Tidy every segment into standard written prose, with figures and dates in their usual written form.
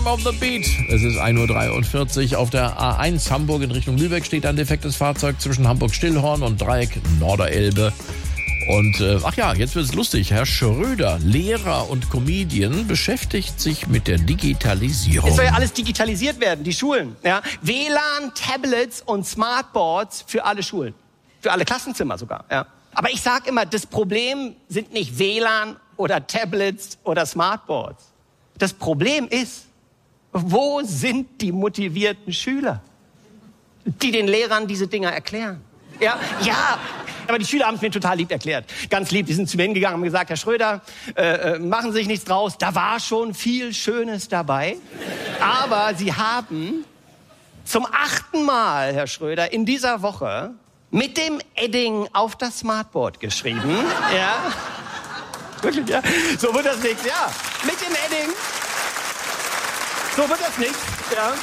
On the beat. Es ist 1:43 Uhr. Auf der A1 Hamburg in Richtung Lübeck steht ein defektes Fahrzeug zwischen Hamburg-Stillhorn und Dreieck Norderelbe. Und jetzt wird es lustig. Herr Schröder, Lehrer und Comedian, beschäftigt sich mit der Digitalisierung. Es soll ja alles digitalisiert werden, die Schulen. Ja? WLAN, Tablets und Smartboards für alle Schulen. Für alle Klassenzimmer sogar. Ja? Aber ich sage immer, das Problem sind nicht WLAN oder Tablets oder Smartboards. Das Problem ist, wo sind die motivierten Schüler, die den Lehrern diese Dinger erklären? Ja, aber die Schüler haben es mir total lieb erklärt. Ganz lieb, die sind zu mir hingegangen und haben gesagt, Herr Schröder, machen Sie sich nichts draus, da war schon viel Schönes dabei. Aber Sie haben zum 8. Mal, Herr Schröder, in dieser Woche mit dem Edding auf das Smartboard geschrieben. Ja, wirklich, ja. So wird das nichts, ja. Mit dem Edding. So wird das nichts, ja.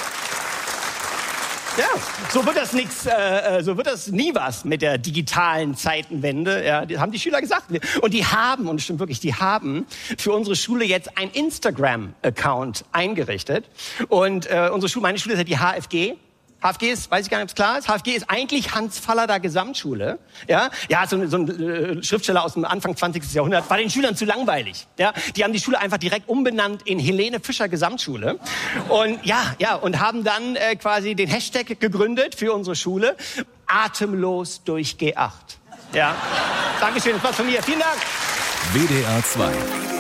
Ja, so wird das nichts, so wird das nie was mit der digitalen Zeitenwende, ja. Das haben die Schüler gesagt. Und die haben, und es stimmt wirklich, die haben für unsere Schule jetzt ein Instagram-Account eingerichtet. Und meine Schule ist ja die HFG. HFG ist, weiß ich gar nicht, ob es klar ist, HFG ist eigentlich Hans-Fallader Gesamtschule. Ja, so ein Schriftsteller aus dem Anfang 20. Jahrhundert, war den Schülern zu langweilig. Ja, die haben die Schule einfach direkt umbenannt in Helene Fischer Gesamtschule. Und und haben dann quasi den Hashtag gegründet für unsere Schule, atemlos durch G8. Ja, Dankeschön, das war's von mir. Vielen Dank. WDR 2